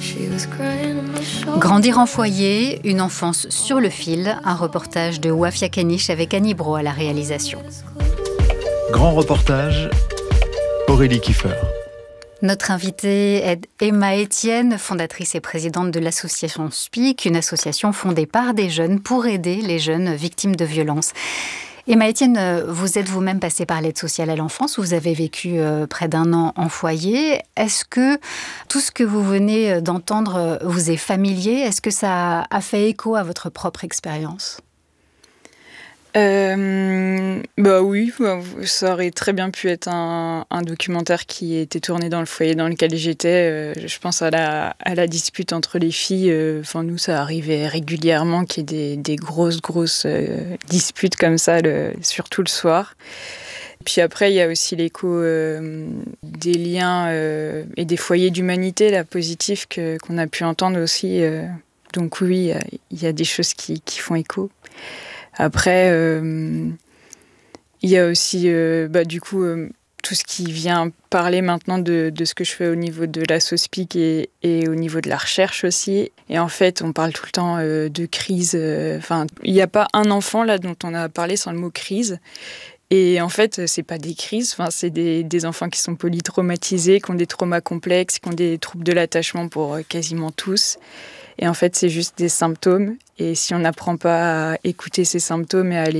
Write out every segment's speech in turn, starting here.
Grandir en foyer, une enfance sur le fil, un reportage de Wafia Kenish avec Annie Bro à la réalisation. Grand reportage, Aurélie Kiefer. Notre invitée est Emma Etienne, fondatrice et présidente de l'association SPIC, une association fondée par des jeunes pour aider les jeunes victimes de violences. Emma Etienne, vous êtes vous-même passée par l'aide sociale à l'enfance, vous avez vécu près d'1 an en foyer. Est-ce que tout ce que vous venez d'entendre vous est familier ? Est-ce que ça a fait écho à votre propre expérience ? Oui, ça aurait très bien pu être un documentaire qui était tourné dans le foyer dans lequel j'étais. Je pense à la dispute entre les filles. Nous, ça arrivait régulièrement qu'il y ait des grosses disputes comme ça, surtout le soir. Puis après, il y a aussi l'écho des liens et des foyers d'humanité, là, positifs qu'on a pu entendre aussi. Donc oui, il y a des choses qui font écho. Après, il y a aussi tout ce qui vient parler maintenant de ce que je fais au niveau de la SOSPIC et au niveau de la recherche aussi. Et en fait, on parle tout le temps de crise. Il n'y a pas un enfant là dont on a parlé sans le mot crise. Et en fait, c'est pas des crises, c'est des enfants qui sont polytraumatisés, qui ont des traumas complexes, qui ont des troubles de l'attachement pour quasiment tous. Et en fait, c'est juste des symptômes. Et si on n'apprend pas à écouter ces symptômes et à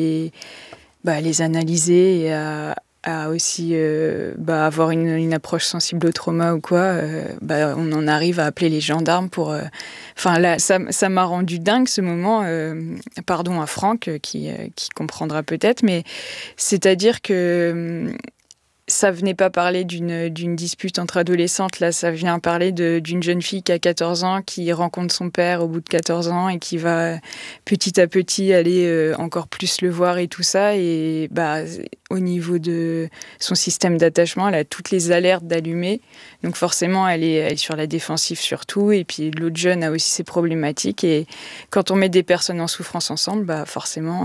les analyser et à aussi avoir une approche sensible au trauma ou quoi, on en arrive à appeler les gendarmes pour... Là, ça m'a rendu dingue ce moment. Pardon à Franck, qui comprendra peut-être, mais c'est-à-dire que... ça venait pas parler d'une dispute entre adolescentes, là, ça vient parler d'une jeune fille qui a 14 ans, qui rencontre son père au bout de 14 ans et qui va petit à petit aller encore plus le voir et tout ça. Et au niveau de son système d'attachement, elle a toutes les alertes d'allumer. Donc forcément, elle est sur la défensive surtout. Et puis l'autre jeune a aussi ses problématiques. Et quand on met des personnes en souffrance ensemble, forcément,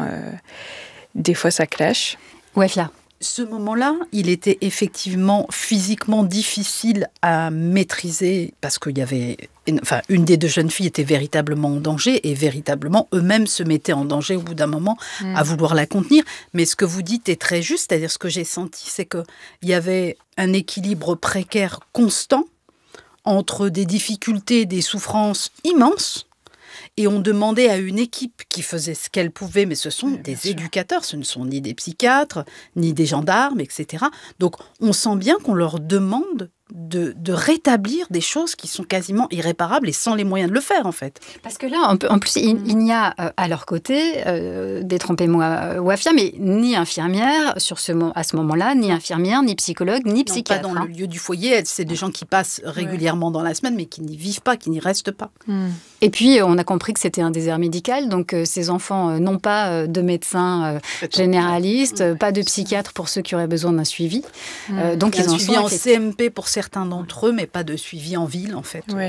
des fois ça clash. Wafia. Ce moment-là, il était effectivement physiquement difficile à maîtriser parce qu'il y avait... une des 2 jeunes filles était véritablement en danger et véritablement eux-mêmes se mettaient en danger au bout d'un moment à vouloir la contenir. Mais ce que vous dites est très juste, c'est-à-dire ce que j'ai senti, c'est qu'il y avait un équilibre précaire constant entre des difficultés, des souffrances immenses. Et on demandait à une équipe qui faisait ce qu'elle pouvait, mais ce sont des éducateurs, ce ne sont ni des psychiatres, ni des gendarmes, etc. Donc on sent bien qu'on leur demande de rétablir des choses qui sont quasiment irréparables et sans les moyens de le faire, en fait. Parce que là, en plus, il n'y a à leur côté, détrompez-moi Wafia, mais ni infirmière à ce moment-là, ni infirmière, ni psychologue, ni psychiatre. Pas dans le lieu du foyer, c'est des gens qui passent régulièrement dans la semaine, mais qui n'y vivent pas, qui n'y restent pas. Et puis, on a compris que c'était un désert médical, donc ces enfants n'ont pas de médecin généraliste, pas de psychiatre pour ceux qui auraient besoin d'un suivi. Donc, ils en suivi sont en CMP pour certains d'entre eux, mais pas de suivi en ville, en fait. Ouais.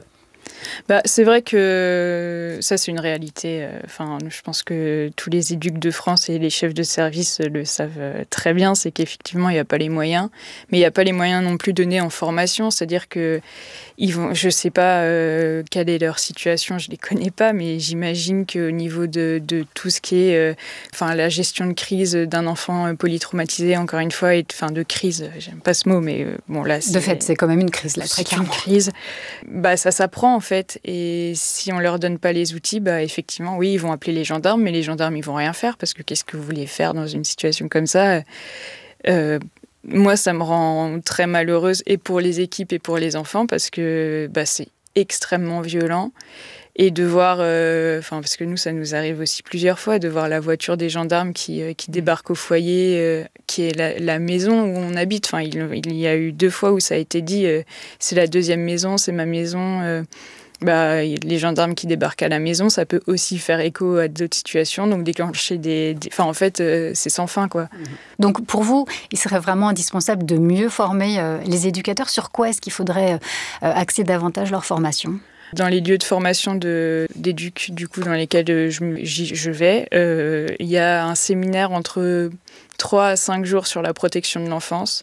C'est vrai que ça, c'est une réalité. Je pense que tous les éducs de France et les chefs de service le savent très bien, c'est qu'effectivement, il n'y a pas les moyens. Mais il n'y a pas les moyens non plus donnés en formation. C'est-à-dire que je ne sais pas quelle est leur situation, je ne les connais pas, mais j'imagine qu'au niveau de tout ce qui est la gestion de crise d'un enfant polytraumatisé, encore une fois, de crise, j'aime pas ce mot, mais là, de fait, c'est quand même une crise, là, très clairement. Une crise, ça s'apprend, en fait. Et si on leur donne pas les outils, effectivement, oui, ils vont appeler les gendarmes, mais les gendarmes, ils vont rien faire, parce que qu'est-ce que vous voulez faire dans une situation comme ça ? Moi, ça me rend très malheureuse, et pour les équipes et pour les enfants, parce que c'est extrêmement violent. Et de voir, parce que nous, ça nous arrive aussi plusieurs fois, de voir la voiture des gendarmes qui débarque au foyer, qui est la maison où on habite. Il y a eu 2 fois où ça a été dit, c'est la 2e maison, c'est ma maison. Les gendarmes qui débarquent à la maison, ça peut aussi faire écho à d'autres situations, donc déclencher c'est sans fin, quoi. Donc pour vous, il serait vraiment indispensable de mieux former les éducateurs. Sur quoi est-ce qu'il faudrait axer davantage leur formation ? Dans les lieux de formation d'éduc, du coup, dans lesquels je vais, il y a un séminaire entre 3 à 5 jours sur la protection de l'enfance.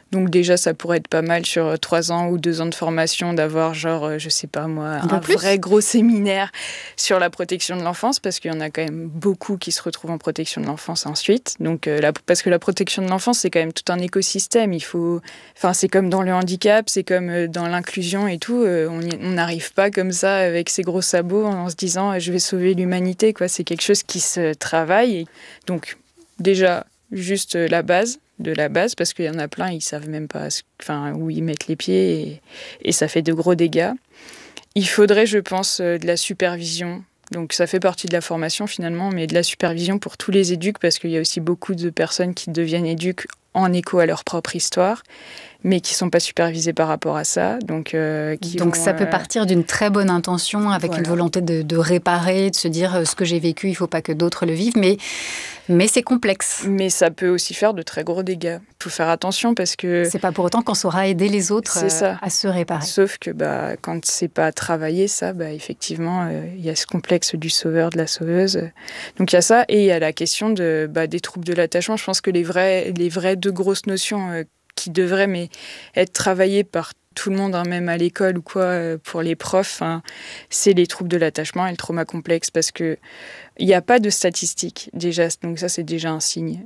Donc déjà, ça pourrait être pas mal sur 3 ans ou 2 ans de formation d'avoir je sais pas moi, un vrai gros séminaire sur la protection de l'enfance, parce qu'il y en a quand même beaucoup qui se retrouvent en protection de l'enfance ensuite. Donc parce que la protection de l'enfance, c'est quand même tout un écosystème. C'est comme dans le handicap, c'est comme dans l'inclusion et tout. On n'arrive pas comme ça avec ses gros sabots en se disant je vais sauver l'humanité, quoi. C'est quelque chose qui se travaille. Donc déjà, juste la base, parce qu'il y en a plein, ils savent même pas où ils mettent les pieds et ça fait de gros dégâts. Il faudrait, je pense, de la supervision. Donc ça fait partie de la formation finalement, mais de la supervision pour tous les éducs, parce qu'il y a aussi beaucoup de personnes qui deviennent éduques en écho à leur propre histoire, mais qui ne sont pas supervisées par rapport à ça. Donc ça peut partir d'une très bonne intention, avec une volonté de réparer, de se dire ce que j'ai vécu, il ne faut pas que d'autres le vivent, mais c'est complexe. Mais ça peut aussi faire de très gros dégâts. Il faut faire attention parce que... C'est pas pour autant qu'on saura aider les autres à se réparer. Sauf que quand c'est pas travaillé, ça, effectivement, il y a ce complexe du sauveur, de la sauveuse. Donc il y a ça, et il y a la question des troubles de l'attachement. Je pense que les vraies deux grosses notions qui devraient être travaillées par tout le monde, même à l'école ou quoi, pour les profs, c'est les troubles de l'attachement et le trauma complexe, parce que il n'y a pas de statistiques déjà, donc ça c'est déjà un signe.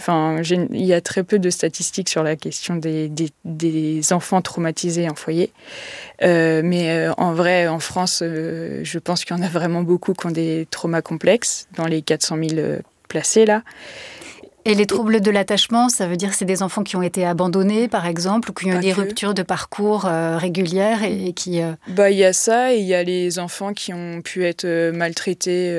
Il y a très peu de statistiques sur la question des enfants traumatisés en foyer, mais en vrai, en France, je pense qu'il y en a vraiment beaucoup qui ont des traumas complexes, dans les 400 000 placés là. Et les troubles de l'attachement, ça veut dire que c'est des enfants qui ont été abandonnés, par exemple, ou qui ont eu des ruptures de parcours régulières et qui... Il y a ça, et il y a les enfants qui ont pu être maltraités.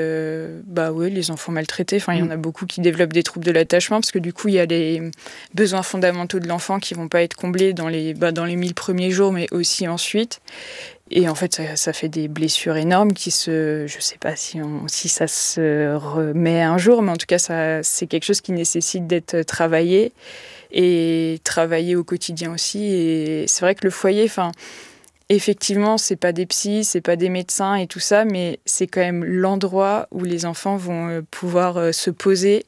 Les enfants maltraités. Il y en a beaucoup qui développent des troubles de l'attachement, parce que du coup, il y a les besoins fondamentaux de l'enfant qui ne vont pas être comblés dans les 1000 premiers jours, mais aussi ensuite. Et en fait, ça fait des blessures énormes je sais pas si ça se remet un jour, mais en tout cas, c'est quelque chose qui nécessite d'être travaillé et travaillé au quotidien aussi. Et c'est vrai que le foyer, effectivement, c'est pas des psys, c'est pas des médecins et tout ça, mais c'est quand même l'endroit où les enfants vont pouvoir se poser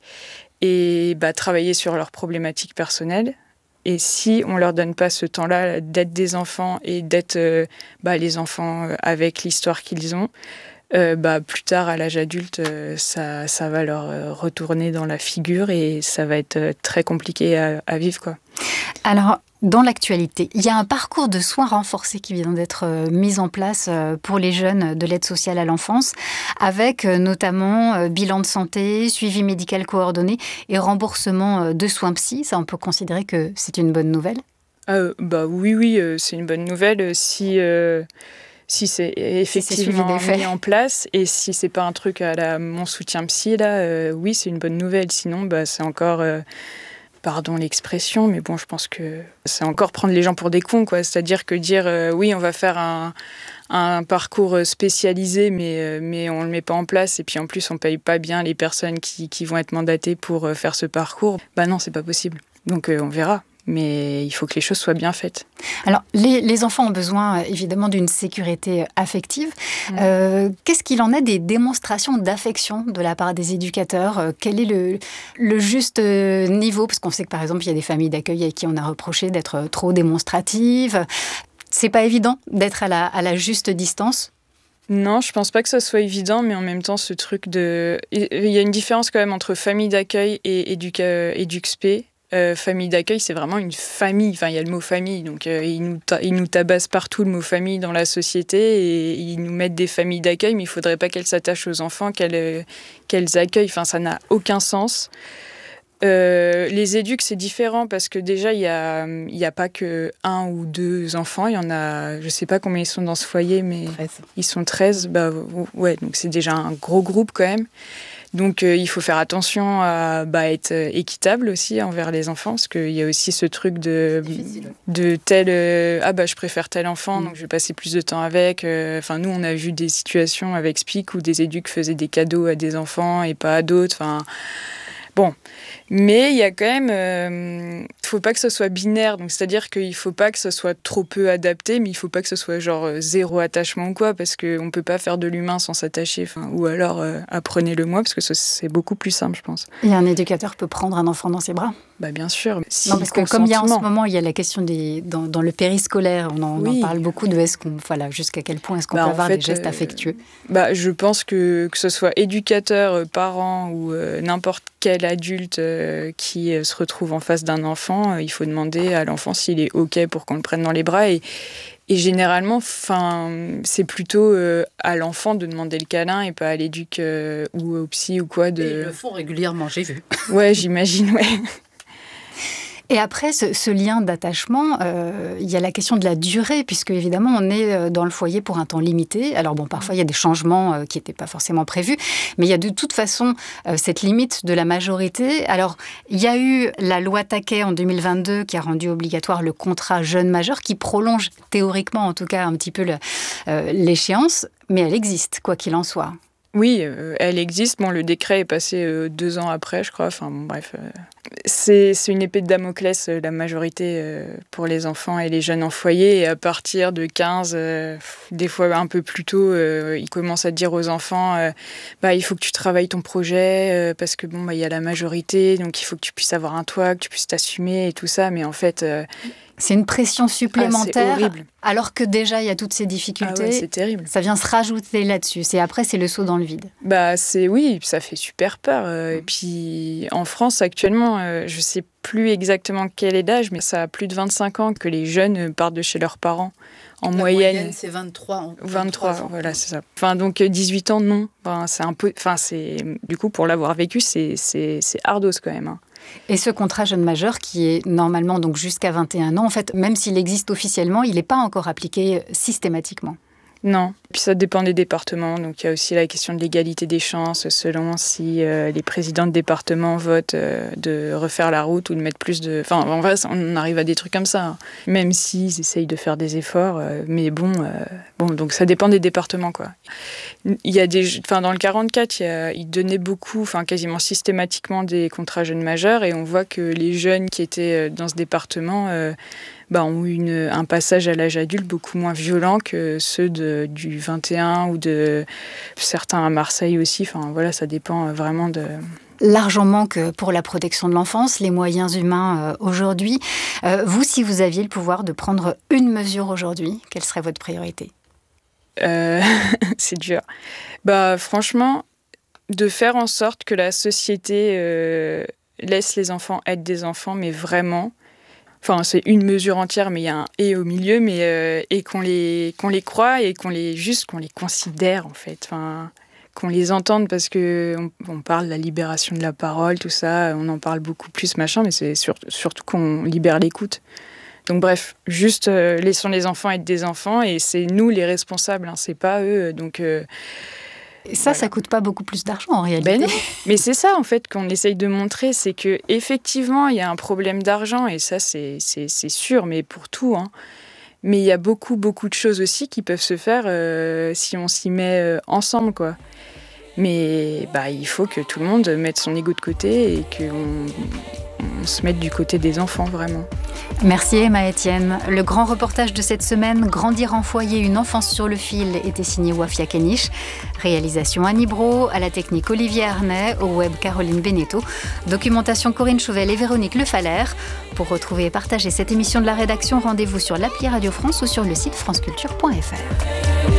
et travailler sur leurs problématiques personnelles. Et si on leur donne pas ce temps-là d'être des enfants et d'être les enfants avec l'histoire qu'ils ont, plus tard à l'âge adulte, ça va leur retourner dans la figure et ça va être très compliqué à vivre, quoi. Alors, dans l'actualité, il y a un parcours de soins renforcés qui vient d'être mis en place pour les jeunes de l'aide sociale à l'enfance, avec notamment bilan de santé, suivi médical coordonné et remboursement de soins psy. Ça, on peut considérer que c'est une bonne nouvelle ? Oui, c'est une bonne nouvelle si c'est effectivement mis en place, et si c'est pas un truc à la mon soutien psy, là, oui, c'est une bonne nouvelle. Sinon, c'est encore... pardon l'expression, mais bon, je pense que c'est encore prendre les gens pour des cons, quoi. C'est-à-dire que dire oui, on va faire un parcours spécialisé, mais on le met pas en place, et puis en plus on paye pas bien les personnes qui vont être mandatées pour faire ce parcours. Non, c'est pas possible. Donc on verra. Mais il faut que les choses soient bien faites. Alors, les enfants ont besoin, évidemment, d'une sécurité affective. Qu'est-ce qu'il en est des démonstrations d'affection de la part des éducateurs ? Quel est le juste niveau ? Parce qu'on sait que, par exemple, il y a des familles d'accueil à qui on a reproché d'être trop démonstratives. C'est pas évident d'être à la juste distance ? Non, je pense pas que ça soit évident, mais en même temps, ce truc de... Il y a une différence quand même entre famille d'accueil et éduc-spé. Famille d'accueil, c'est vraiment une famille. Il y a le mot famille, donc ils nous tabassent partout le mot famille dans la société, et ils nous mettent des familles d'accueil, mais il faudrait pas qu'elles s'attachent aux enfants, qu'elles accueillent. Ça n'a aucun sens. Les éducs, c'est différent, parce que déjà, il y a pas que 1 ou 2 enfants. Il y en a, je sais pas combien ils sont dans ce foyer, mais 13. Ils sont 13. Ouais, donc c'est déjà un gros groupe quand même. Donc il faut faire attention à être équitable aussi envers les enfants, parce qu'il y a aussi ce truc de tel je préfère tel enfant, donc je vais passer plus de temps avec. Nous, on a vu des situations avec SPIC où des éducs faisaient des cadeaux à des enfants et pas à d'autres. Bon, mais il y a quand même... faut pas que ce soit binaire, donc c'est-à-dire qu'il faut pas que ce soit trop peu adapté, mais il faut pas que ce soit zéro attachement ou quoi, parce qu'on peut pas faire de l'humain sans s'attacher, ou alors apprenez-le moi, parce que c'est beaucoup plus simple, je pense. Et un éducateur peut prendre un enfant dans ses bras ? Bah bien sûr. Non, parce que comme il y a en ce moment, il y a la question dans le périscolaire, on en parle beaucoup de jusqu'à quel point est-ce qu'on peut avoir des gestes affectueux. Je pense que ce soit éducateur, parent ou n'importe quel adulte qui se retrouve en face d'un enfant, il faut demander à l'enfant s'il est OK pour qu'on le prenne dans les bras. Et généralement, c'est plutôt à l'enfant de demander le câlin et pas à l'éduc ou au psy ou quoi. Et ils le font régulièrement, j'ai vu. Ouais, j'imagine, ouais. Et après, ce lien d'attachement, il y a la question de la durée, puisque évidemment, on est dans le foyer pour un temps limité. Alors bon, parfois, il y a des changements qui n'étaient pas forcément prévus, mais il y a de toute façon cette limite de la majorité. Alors, il y a eu la loi Taquet en 2022 qui a rendu obligatoire le contrat jeune majeur, qui prolonge théoriquement, en tout cas, un petit peu l'échéance, mais elle existe, quoi qu'il en soit. Oui, elle existe. Bon, le décret est passé 2 ans après, je crois. Enfin, bon, bref. C'est une épée de Damoclès, la majorité pour les enfants et les jeunes en foyer. Et à partir de 15, des fois un peu plus tôt, ils commencent à dire aux enfants il faut que tu travailles ton projet parce que il y a la majorité, donc il faut que tu puisses avoir un toit, que tu puisses t'assumer et tout ça. Mais en fait... c'est une pression supplémentaire, c'est horrible. Alors que déjà il y a toutes ces difficultés. Ah ouais, c'est terrible. Ça vient se rajouter là-dessus. Après, c'est le saut dans le vide. Oui, ça fait super peur. Et puis en France actuellement, je sais plus exactement quel est l'âge, mais ça a plus de 25 ans que les jeunes partent de chez leurs parents. En moyenne, c'est 23. 23 ans. Voilà, c'est ça. Donc 18 ans, non. C'est un peu. Du coup, pour l'avoir vécu, c'est ardos quand même. Et ce contrat jeune majeur qui est normalement donc jusqu'à 21 ans, en fait, même s'il existe officiellement, il n'est pas encore appliqué systématiquement. Non. Puis ça dépend des départements. Donc il y a aussi la question de l'égalité des chances selon si les présidents de département votent de refaire la route ou de mettre plus de... en vrai, on arrive à des trucs comme ça. Même s'ils essayent de faire des efforts. Mais donc ça dépend des départements, quoi. Il y a dans le 44, ils donnaient beaucoup, quasiment systématiquement des contrats jeunes majeurs. Et on voit que les jeunes qui étaient dans ce département... ont eu un passage à l'âge adulte beaucoup moins violent que ceux du 21 ou de certains à Marseille aussi. Ça dépend vraiment de... L'argent manque pour la protection de l'enfance, les moyens humains aujourd'hui. Vous, si vous aviez le pouvoir de prendre une mesure aujourd'hui, quelle serait votre priorité ? C'est dur. Franchement, de faire en sorte que la société laisse les enfants être des enfants, mais vraiment... c'est une mesure entière, mais il y a un « et » au milieu, et qu'on les croit et qu'on les considère, en fait. Qu'on les entende, parce qu'on parle de la libération de la parole, tout ça, on en parle beaucoup plus, machin, mais c'est surtout qu'on libère l'écoute. Donc bref, juste laissons les enfants être des enfants, et c'est nous les responsables, c'est pas eux, donc... Et ça coûte pas beaucoup plus d'argent en réalité. Non. Mais c'est ça en fait qu'on essaye de montrer, c'est que effectivement il y a un problème d'argent, et ça c'est sûr, mais pour tout. Mais il y a beaucoup de choses aussi qui peuvent se faire si on s'y met ensemble, quoi. Mais il faut que tout le monde mette son ego de côté et qu'on se mette du côté des enfants, vraiment. Merci Emma Etienne. Le grand reportage de cette semaine, Grandir en foyer, une enfance sur le fil, était signé Wafia Kenish. Réalisation Annie Brault, à la technique Olivier Arnay, au web Caroline Beneteau, documentation Corinne Chauvel et Véronique Lefaller. Pour retrouver et partager cette émission de la rédaction, rendez-vous sur l'appli Radio France ou sur le site franceculture.fr.